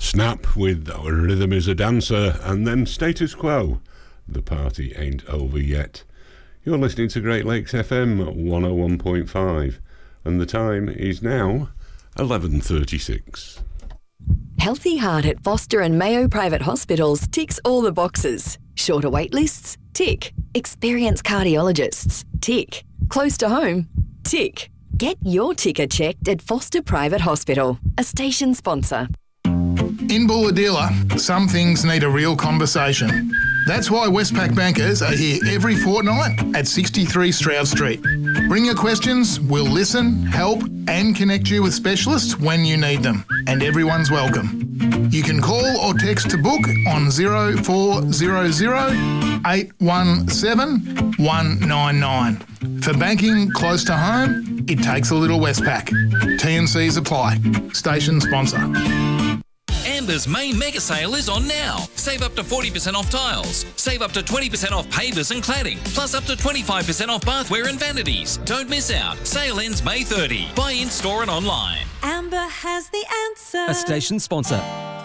Snap with Rhythm is a Dancer, and then Status Quo. The party ain't over yet. You're listening to Great Lakes FM 101.5, and the time is now 11:36. Healthy Heart at Foster and Mayo Private Hospitals ticks all the boxes. Shorter wait lists? Tick. Experienced cardiologists? Tick. Close to home? Tick. Get your ticker checked at Foster Private Hospital, a station sponsor. In Bulahdelah, some things need a real conversation. That's why Westpac bankers are here every fortnight at 63 Stroud Street. Bring your questions, we'll listen, help and connect you with specialists when you need them, and everyone's welcome. You can call or text to book on 0400 817 199. For banking close to home, it takes a little Westpac. T&Cs apply. Station sponsor. Amber's main mega sale is on now. Save up to 40% off tiles. Save up to 20% off pavers and cladding. Plus up to 25% off bathware and vanities. Don't miss out. Sale ends May 30. Buy in store and online. Amber has the answer. A station sponsor.